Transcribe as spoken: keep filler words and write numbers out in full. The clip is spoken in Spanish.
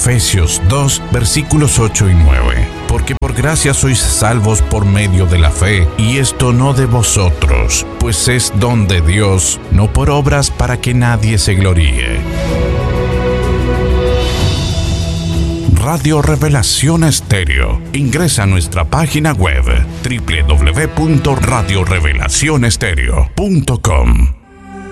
Efesios dos, versículos ocho y nueve. Porque por gracia sois salvos por medio de la fe, y esto no de vosotros, pues es don de Dios, no por obras para que nadie se gloríe. Radio Revelación Estéreo. Ingresa a nuestra página web doble u doble u doble u punto radio revelación estéreo punto com.